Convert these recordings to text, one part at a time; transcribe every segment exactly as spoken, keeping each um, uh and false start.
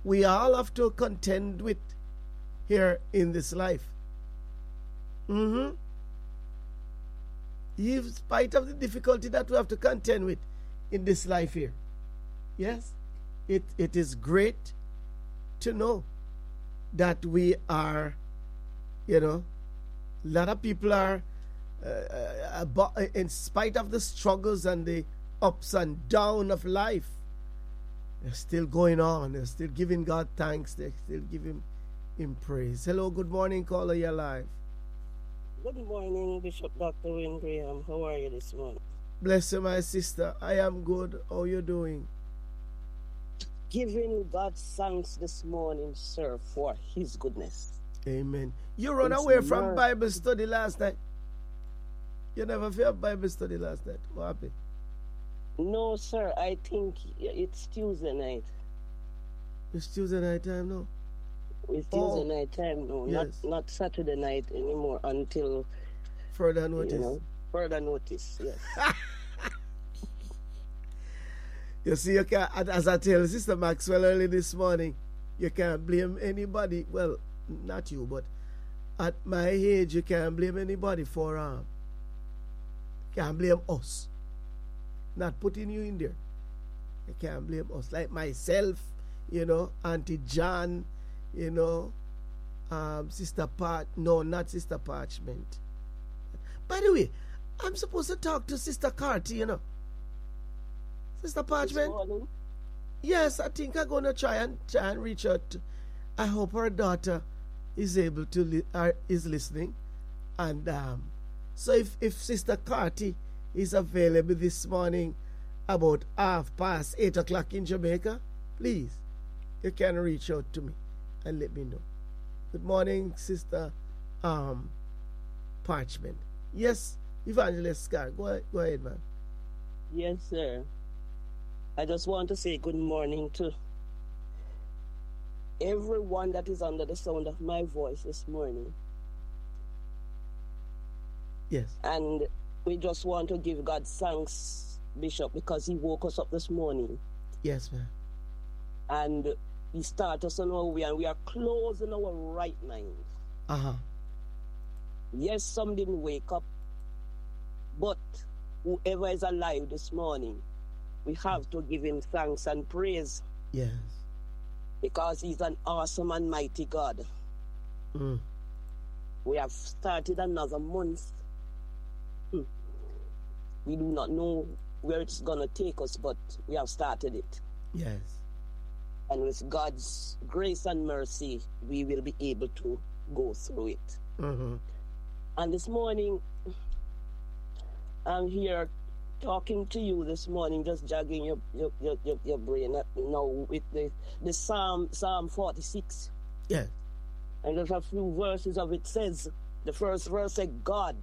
we all have to contend with here in this life. Mm-hmm. In spite of the difficulty that we have to contend with in this life here. Yes, it, it is great to know that we are, you know, a lot of people are, uh, uh, in spite of the struggles and the ups and downs of life, they're still going on. They're still giving God thanks. They're still giving Him praise. Hello, good morning, caller. You're live. Good morning, Bishop Doctor Wayne Graham. How are you this morning? Bless you, my sister. I am good. How are you doing? Giving God thanks this morning, sir, for His goodness. Amen. You run It's away from mer- Bible study last night. You never felt Bible study last night. What happened? No, sir, I think it's Tuesday night. It's Tuesday night time now. It's Oh, Tuesday night time, no, not yes. not Saturday night anymore until, Further you notice. know, further notice. Yes. You see, you can, as I tell Sister Maxwell early this morning, you can't blame anybody. Well, not you, but at my age, you can't blame anybody for um. Can't blame us. Not putting you in there. You can't blame us. Like myself, you know, Auntie John, you know, um, Sister Pat. No, not Sister Parchment. By the way, I'm supposed to talk to Sister Carty, you know. Sister This Parchment. morning, Yes, I think I'm gonna try and try and reach out. To, I hope her daughter is able to li- uh, is listening, and um, so if if Sister Carty is available this morning about half past eight o'clock in Jamaica, please you can reach out to me and let me know. Good morning, Sister um Parchment. Yes, Evangelist Scar. Go ahead, go ahead, man. yes, sir. I just want to say good morning to everyone that is under the sound of my voice this morning. Yes. And we just want to give God thanks, Bishop, because He woke us up this morning Yes, man. and He started us on our way, and we are closing our right minds. Uh huh. Yes, some didn't wake up, but whoever is alive this morning, we have to give Him thanks and praise Yes. because He's an awesome and mighty God. Mm. We have started another month. Hmm. We do not know where it's going to take us, but we have started it. Yes. And with God's grace and mercy, we will be able to go through it. Mm-hmm. And this morning, I'm here talking to you this morning, just jogging your your, your, your, your brain uh, now with the, the Psalm Psalm forty-six. Yes. And there's a few verses of it says, the first verse says, God,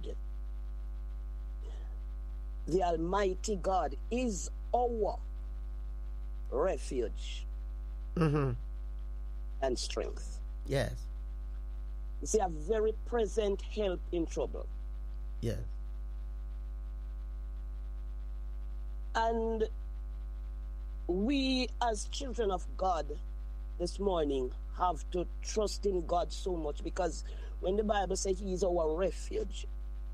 the Almighty God, is our refuge Mm-hmm. and strength. Yes. You see, a very present help in trouble. Yes. And we, as children of God, this morning have to trust in God so much, because when the Bible says He is our refuge,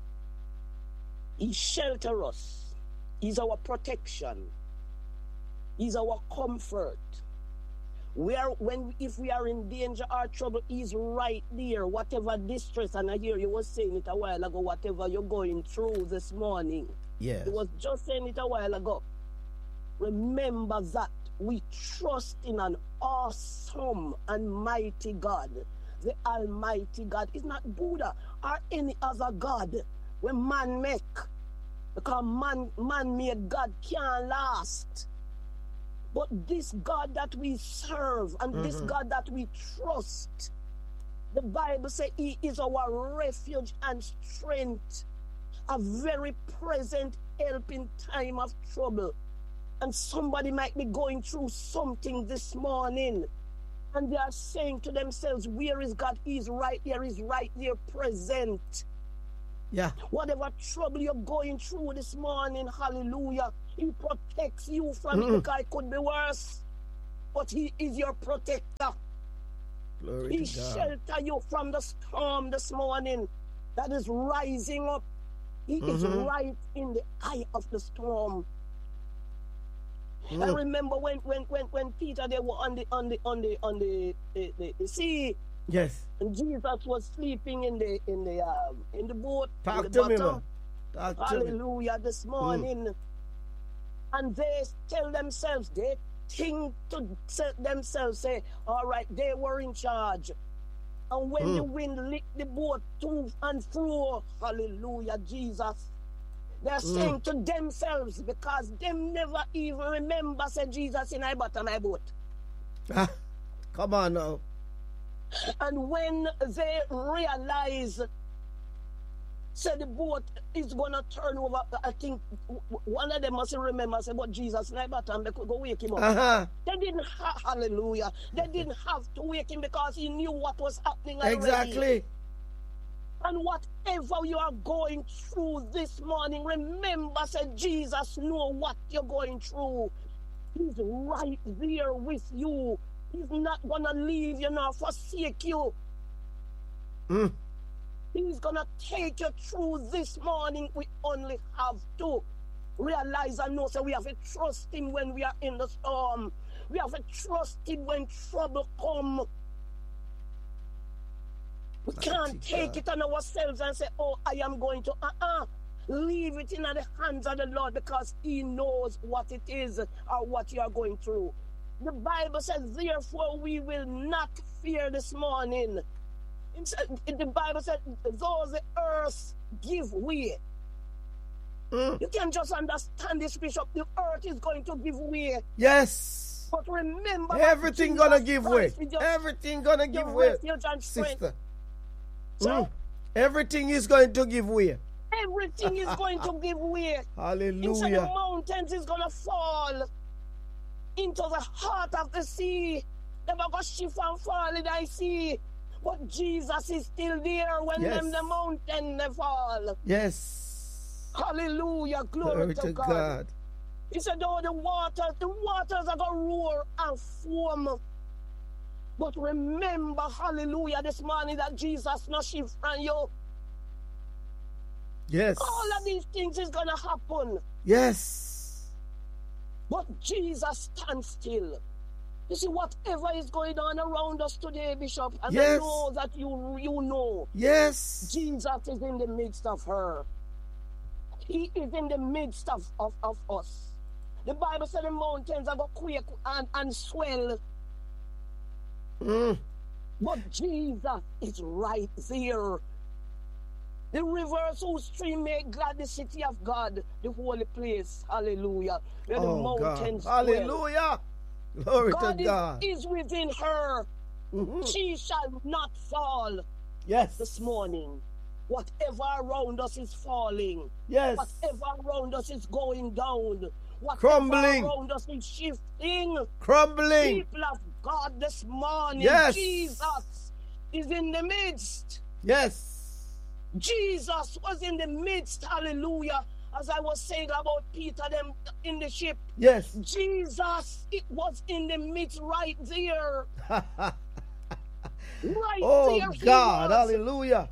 He shelters us, He's our protection, He's our comfort. We are, when if we are in danger or trouble, He's right there. Whatever distress, and I hear you were saying it a while ago, whatever you're going through this morning. Yes. You was just saying it a while ago. Remember that we trust in an awesome and mighty God. The Almighty God is not Buddha or any other God when man make. Because man, man-made God can't last. But this God that we serve and mm-hmm. this God that we trust, the Bible says He is our refuge and strength, a very present help in time of trouble. And somebody might be going through something this morning, and they are saying to themselves, where is God? He's right there, He's right there present. Yeah. Whatever trouble you're going through this morning, hallelujah, He protects you from Mm-mm. it, because it could be worse. but he is your protector. Glory He to God. shelter you from the storm this morning that is rising up. He is Mhm. right in the eye of the storm. I Mm. remember when, when, when, when Peter they were on the on the on the on the, the, the, the sea, Yes. and Jesus was sleeping in the in the um, in the boat. in Talk the to me, bottom. man. Talk to me. Hallelujah, this morning. And they tell themselves, they think to se- themselves, say, all right, they were in charge. And when Mm. the wind licked the boat to and fro, hallelujah, Jesus, they're saying to themselves, because them never even remember, said Jesus in my bottom my boat. Ah, come on now. And when they realize, say the boat is gonna turn over, I think w- w- one of them must remember, say, but Jesus, my bottom, they could go wake him up. Uh-huh. They didn't have, hallelujah, they didn't have to wake him because he knew what was happening already. Exactly. And whatever you are going through this morning, remember, say, Jesus know what you're going through. He's right there with you. He's not gonna leave you nor forsake you. Mm. He's gonna take you through this morning. We only have to realize and know, so we have to trust him when we are in the storm. We have to trust him when trouble come. We can't take it on ourselves and say, oh, I am going to, uh-uh. Leave it in the hands of the Lord, because he knows what it is or what you are going through. The Bible says, therefore we will not fear this morning. The Bible said, though the earth give way. Mm. You can just understand this, Bishop. The earth is going to give way. Yes. But remember, Everything Jesus gonna give way. Christ is your- Everything gonna your give way, refuge and strength. sister. So Mm. Everything is going to give way. everything is going to give way. Instead, the Hallelujah. mountains is going to fall into the heart of the sea. They're going to shift and fall in the sea. But Jesus is still there when Yes. them the mountain they fall. Yes. Hallelujah. Glory, Glory to, to God. God. He said, oh, the waters, the waters are going to roar and foam. But remember, hallelujah, this morning that Jesus not shift from you. Yes. All of these things is going to happen. Yes. But Jesus stands still. You see, whatever is going on around us today, Bishop, and I Yes. know that you, you know, Yes. Jesus is in the midst of her. He is in the midst of, of, of us. The Bible said the mountains are going to quake and, and swell. Mm. But Jesus is right there. The rivers whose stream make glad the city of God, the holy place. Hallelujah. Where Oh, the mountains God. dwell. Hallelujah. Glory God to God. is, is within her. Mhm. She shall not fall Yes. this morning. Whatever around us is falling. Yes. Whatever around us is going down. Whatever Crumbling. around us is shifting. Crumbling. People of God this morning. Yes. Jesus is in the midst. Yes. Jesus was in the midst. Hallelujah. As I was saying about Peter them in the ship. Yes. Jesus, it was in the midst right there. Right Oh there. he God, was. hallelujah.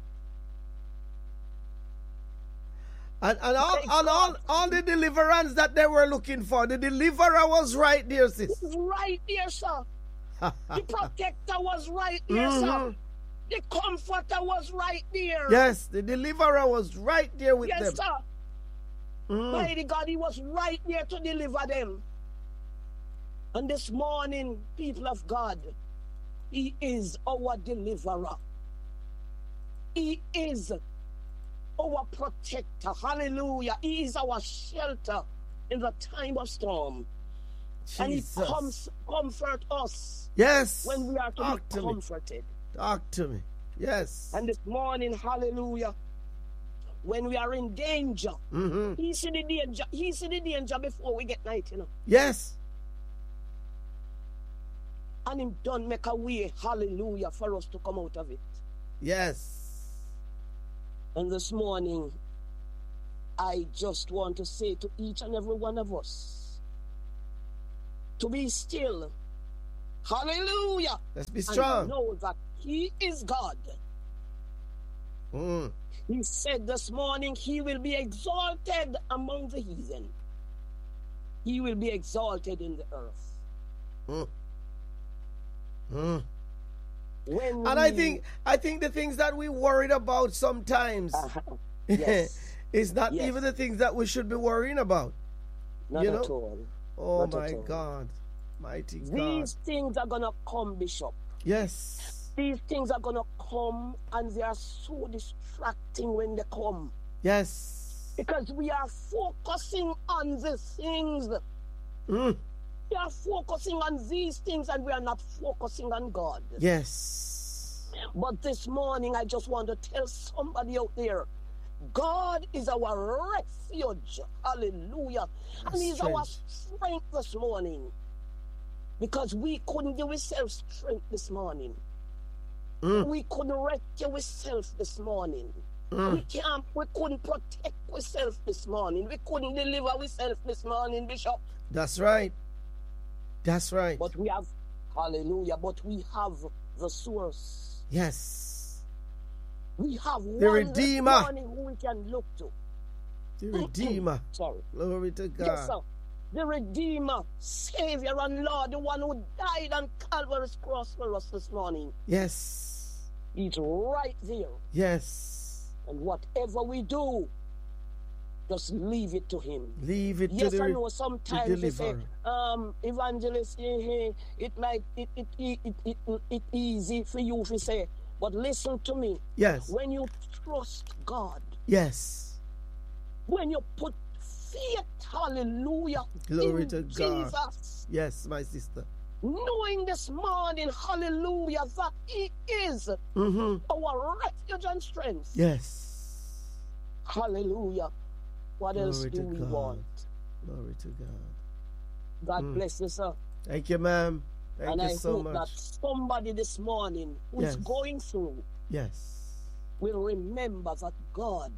And, and all, Thank and all, God. all the deliverance that they were looking for, the deliverer was right there, sis. He was right there, sir. The protector was right there, sir. Mhm. The comforter was right there. Yes, the deliverer was right there with Yes, them. sir. Mm. Mighty God, he was right there to deliver them. And this morning, people of God, he is our deliverer. He is our protector. Hallelujah. He is our shelter in the time of storm. And he Jesus. comes comfort us Yes. when we are to Talk be to me. comforted. Talk to me. Yes. And this morning, hallelujah, when we are in danger, Mm-hmm. he see the danger, he see the danger before we get night, you know. Yes. And him done make a way, hallelujah, for us to come out of it. Yes. And this morning, I just want to say to each and every one of us to be still Hallelujah. Let's be strong. And know that he is God. Mm. He said this morning he will be exalted among the heathen. He will be exalted in the earth. Mm. Mm. When And we, I think I think the things that we worried about sometimes uh-huh. Yes. is not Yes. even the things that we should be worrying about. Not you at know? all. Oh Not my at all. God. Mighty God. These things are going to come, Bishop. Yes. These things are going to come, and they are so distracting when they come. Yes. Because we are focusing on the things. Mm. We are focusing on these things, and we are not focusing on God. Yes. But this morning, I just want to tell somebody out there, God is our refuge. Hallelujah. Our And he's our strength. strength this morning. Because we couldn't give ourselves strength this morning. Mm. We couldn't rescue ourselves this morning. Mm. We can't, we couldn't protect ourselves this morning. We couldn't deliver ourselves this morning, Bishop. That's right. That's right. But we have, hallelujah, but we have the source. Yes. We have The one Redeemer. this morning who we can look to. The Redeemer. Sorry. Glory to God. Yes, sir. The Redeemer, Savior, and Lord, the one who died on Calvary's cross for us this morning. Yes. He's right there. Yes. And whatever we do, just leave it to him. Leave it Yes, to the, I re- know the sometimes they say, deliverer. um, evangelist, eh, eh, it might, it, it, it, it, it, it, it easy for you to say, but listen to me. Yes. When you trust God, Yes. when you put faith, hallelujah, Glory in to God. Jesus, Yes, my sister. knowing this morning, hallelujah, that he is Mm-hmm. our refuge and strength. Yes. Hallelujah. What else Glory do to we God. want? Glory to God. God Mm. bless you, sir. Thank you, ma'am. Thank and you I so hope much. that somebody this morning who is Yes. going through Yes. will remember that God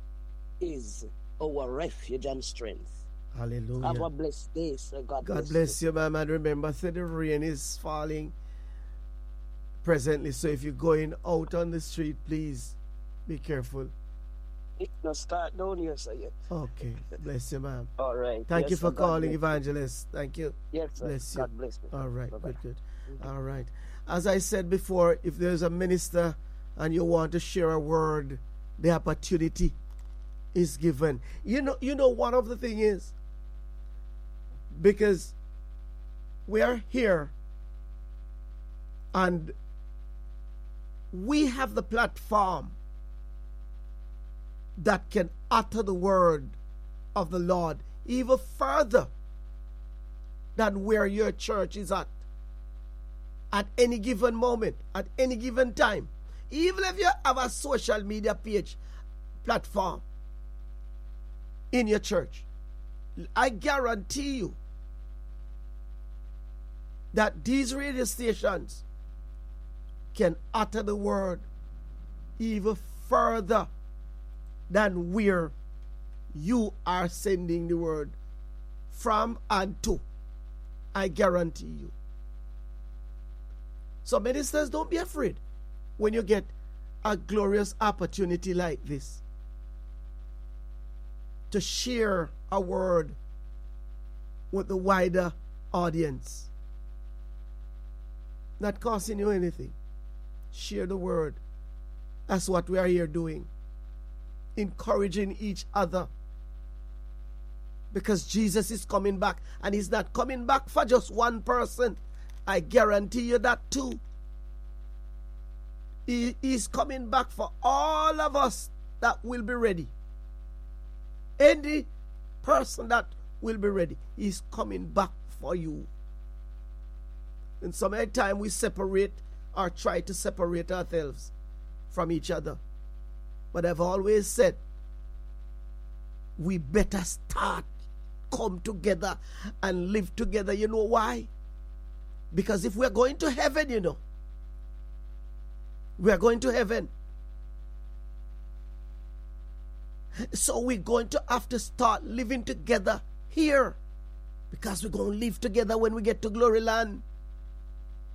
is our refuge and strength. Have a Hallelujah. blessed day, sir. God, God bless, bless you, ma'am. And remember, say the rain is falling presently. So if you're going out on the street, please be careful. you. It will start down here, sir. Yet. Okay. Bless you, ma'am. All right. Thank Yes, you sir. for God calling, bless you. Evangelist. Thank you. Yes, sir. Bless you. God bless you. All right. Bye-bye. Good, good. All right. As I said before, if there's a minister and you want to share a word, the opportunity is given. You know, you know, one of the thing is, because we are here and we have the platform that can utter the word of the Lord even further than where your church is at at any given moment, at any given time. Even if you have a social media page platform in your church, I guarantee you that these radio stations can utter the word even further than where you are sending the word from and to. I guarantee you. So ministers, don't be afraid when you get a glorious opportunity like this to share a word with the wider audience. Not costing you anything. Share the word. That's what we are here doing. Encouraging each other. Because Jesus is coming back, and he's not coming back for just one person. I guarantee you that too. He is coming back for all of us that will be ready. Any person that will be ready, he's coming back for you. And so many times we separate or try to separate ourselves from each other. But I've always said, we better start, come together and live together. You know why? Because if we're going to heaven, you know, we're going to heaven. So we're going to have to start living together here. Because we're going to live together when we get to glory land.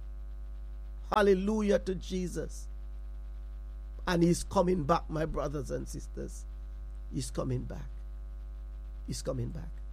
Hallelujah to Jesus. And he's coming back, my brothers and sisters. He's coming back. He's coming back.